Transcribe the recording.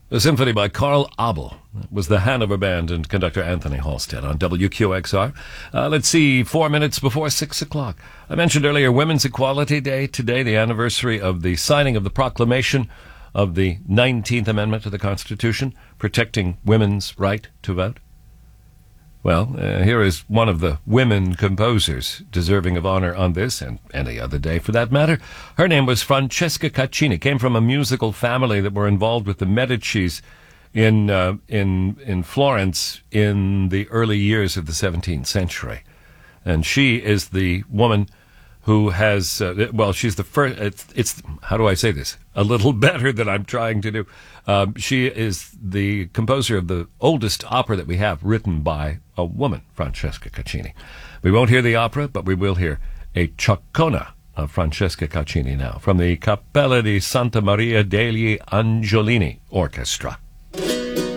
A symphony by Carl Abel was the Hanover Band and conductor Anthony Halstead on WQXR. Let's see, 4 minutes before 6 o'clock. I mentioned earlier Women's Equality Day. Today, the anniversary of the signing of the proclamation of the 19th Amendment to the Constitution, protecting women's right to vote. Well, here is one of the women composers deserving of honor on this and any other day for that matter. Her name was Francesca Caccini, came from a musical family that were involved with the Medicis in Florence in the early years of the 17th century. And she is the woman who has, she's the first, it's, how do I say this? A little better than I'm trying to do. She is the composer of the oldest opera that we have, written by a woman, Francesca Caccini. We won't hear the opera, but we will hear a cioccolina of Francesca Caccini now, from the Cappella di Santa Maria degli Angiolini Orchestra.